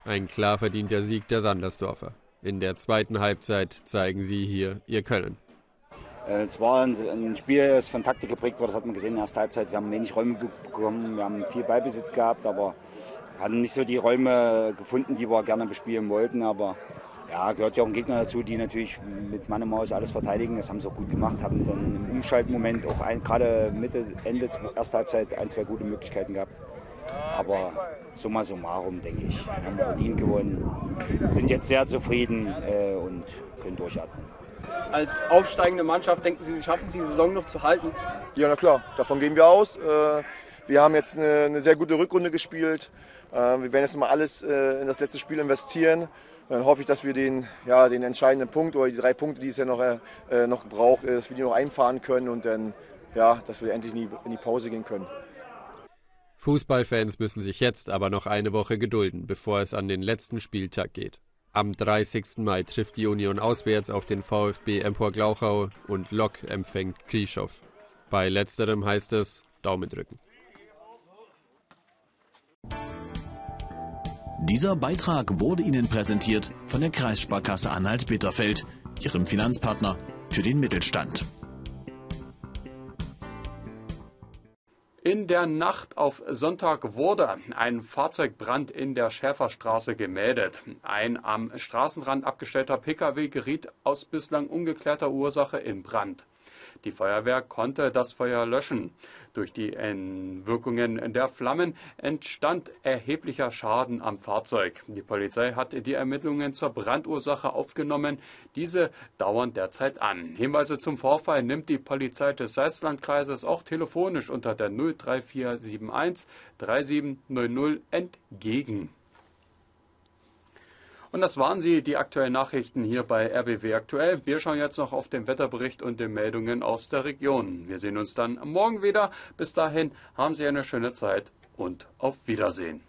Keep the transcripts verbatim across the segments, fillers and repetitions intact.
Ein klar verdienter Sieg der Sandersdorfer. In der zweiten Halbzeit zeigen sie hier ihr Können. Es war ein Spiel, das von Taktik geprägt war, das hat man gesehen in der ersten Halbzeit. Wir haben wenig Räume bekommen, wir haben viel Ballbesitz gehabt, aber hatten nicht so die Räume gefunden, die wir gerne bespielen wollten. Aber ja, gehört ja auch ein Gegner dazu, die natürlich mit Mann und Maus alles verteidigen. Das haben sie auch gut gemacht, haben dann im Umschaltmoment auch ein, gerade Mitte, Ende der ersten Halbzeit ein, zwei gute Möglichkeiten gehabt. Aber summa summarum, denke ich, haben wir verdient gewonnen, sind jetzt sehr zufrieden äh, und können durchatmen. Als aufsteigende Mannschaft, denken Sie, Sie schaffen es, die Saison noch zu halten? Ja, na klar, davon gehen wir aus. Wir haben jetzt eine, eine sehr gute Rückrunde gespielt. Wir werden jetzt nochmal alles in das letzte Spiel investieren. Dann hoffe ich, dass wir den, ja, den entscheidenden Punkt oder die drei Punkte, die es ja noch, äh, noch braucht, dass wir die noch einfahren können und dann, ja, dass wir endlich in die, in die Pause gehen können. Fußballfans müssen sich jetzt aber noch eine Woche gedulden, bevor es an den letzten Spieltag geht. Am dreißigsten Mai trifft die Union auswärts auf den VfB Empor-Glauchau und Lok empfängt Krieschow. Bei letzterem heißt es Daumen drücken. Dieser Beitrag wurde Ihnen präsentiert von der Kreissparkasse Anhalt-Bitterfeld, Ihrem Finanzpartner für den Mittelstand. In der Nacht auf Sonntag wurde ein Fahrzeugbrand in der Schäferstraße gemeldet. Ein am Straßenrand abgestellter Pkw geriet aus bislang ungeklärter Ursache in Brand. Die Feuerwehr konnte das Feuer löschen. Durch die Wirkungen der Flammen entstand erheblicher Schaden am Fahrzeug. Die Polizei hat die Ermittlungen zur Brandursache aufgenommen. Diese dauern derzeit an. Hinweise zum Vorfall nimmt die Polizei des Salzlandkreises auch telefonisch unter der null drei vier sieben eins drei sieben null null entgegen. Und das waren sie, die aktuellen Nachrichten hier bei R B W Aktuell. Wir schauen jetzt noch auf den Wetterbericht und die Meldungen aus der Region. Wir sehen uns dann morgen wieder. Bis dahin haben Sie eine schöne Zeit und auf Wiedersehen.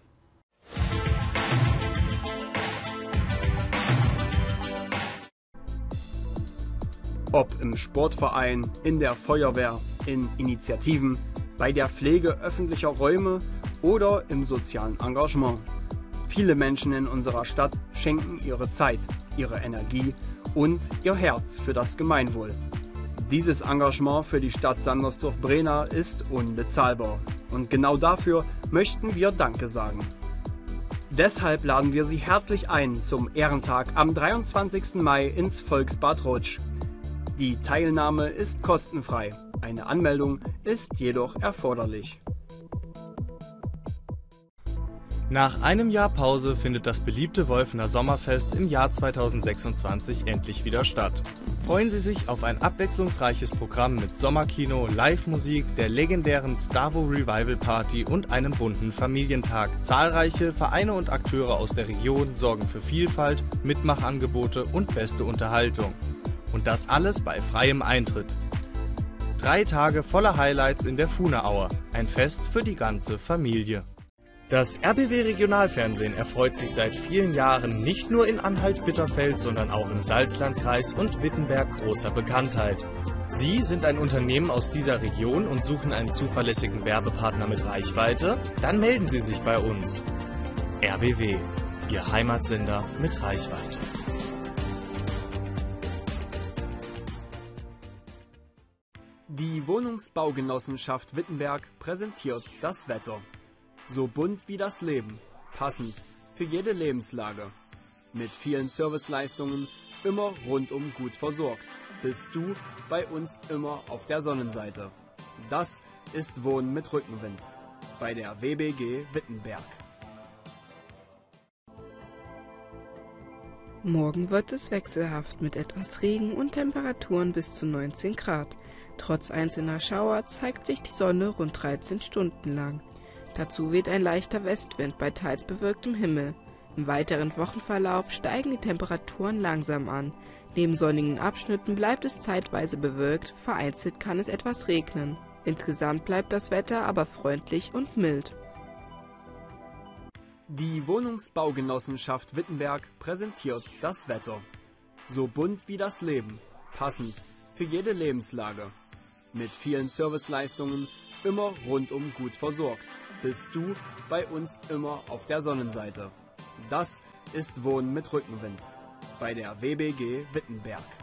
Ob im Sportverein, in der Feuerwehr, in Initiativen, bei der Pflege öffentlicher Räume oder im sozialen Engagement. Viele Menschen in unserer Stadt schenken ihre Zeit, ihre Energie und ihr Herz für das Gemeinwohl. Dieses Engagement für die Stadt Sandersdorf-Brena ist unbezahlbar und genau dafür möchten wir Danke sagen. Deshalb laden wir Sie herzlich ein zum Ehrentag am dreiundzwanzigsten Mai ins Volksbad Rutsch. Die Teilnahme ist kostenfrei, eine Anmeldung ist jedoch erforderlich. Nach einem Jahr Pause findet das beliebte Wolfener Sommerfest im Jahr zweitausendsechsundzwanzig endlich wieder statt. Freuen Sie sich auf ein abwechslungsreiches Programm mit Sommerkino, Live-Musik, der legendären Stavo Revival Party und einem bunten Familientag. Zahlreiche Vereine und Akteure aus der Region sorgen für Vielfalt, Mitmachangebote und beste Unterhaltung. Und das alles bei freiem Eintritt. Drei Tage voller Highlights in der Fuhneaue. Ein Fest für die ganze Familie. Das R B W Regionalfernsehen erfreut sich seit vielen Jahren nicht nur in Anhalt-Bitterfeld, sondern auch im Salzlandkreis und Wittenberg großer Bekanntheit. Sie sind ein Unternehmen aus dieser Region und suchen einen zuverlässigen Werbepartner mit Reichweite? Dann melden Sie sich bei uns. R B W, Ihr Heimatsender mit Reichweite. Die Wohnungsbaugenossenschaft Wittenberg präsentiert das Wetter. So bunt wie das Leben, passend für jede Lebenslage. Mit vielen Serviceleistungen, immer rundum gut versorgt. Bist du bei uns immer auf der Sonnenseite. Das ist Wohnen mit Rückenwind bei der W B G Wittenberg. Morgen wird es wechselhaft mit etwas Regen und Temperaturen bis zu neunzehn Grad. Trotz einzelner Schauer zeigt sich die Sonne rund dreizehn Stunden lang. Dazu weht ein leichter Westwind bei teils bewölktem Himmel. Im weiteren Wochenverlauf steigen die Temperaturen langsam an. Neben sonnigen Abschnitten bleibt es zeitweise bewölkt, vereinzelt kann es etwas regnen. Insgesamt bleibt das Wetter aber freundlich und mild. Die Wohnungsbaugenossenschaft Wittenberg präsentiert das Wetter. So bunt wie das Leben, passend für jede Lebenslage. Mit vielen Serviceleistungen, immer rundum gut versorgt. Bist du bei uns immer auf der Sonnenseite. Das ist Wohnen mit Rückenwind bei der W B G Wittenberg.